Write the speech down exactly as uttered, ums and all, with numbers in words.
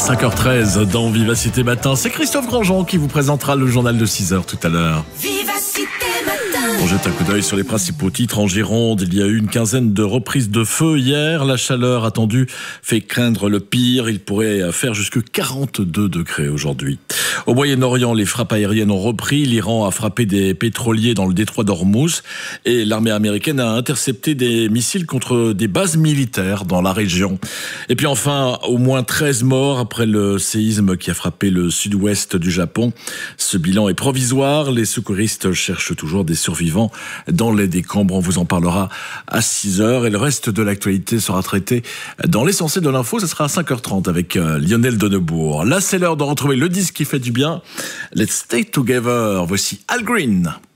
cinq heures treize dans Vivacité Matin. C'est Christophe Grandjean qui vous présentera le journal de six heures tout à l'heure. Vivacité Matin. On jette un coup d'œil sur les principaux titres en Gironde. Il y a eu une quinzaine de reprises de feu hier. La chaleur attendue fait craindre le pire. Il pourrait faire jusque quarante-deux degrés aujourd'hui. Au Moyen-Orient, les frappes aériennes ont repris. L'Iran a frappé des pétroliers dans le détroit d'Ormuz et l'armée américaine a intercepté des missiles contre des bases militaires dans la région. Et puis enfin, au moins treize morts après le séisme qui a frappé le sud-ouest du Japon. Ce bilan est provisoire. Les secouristes cherchent toujours des survivants dans les décombres. On vous en parlera à six heures et le reste de l'actualité sera traité dans l'essentiel de l'info. Ce sera à cinq heures trente avec Lionel Donnebourg. Là, c'est l'heure de retrouver le disque qui fait du bien. Let's Stay Together. Voici Al Green.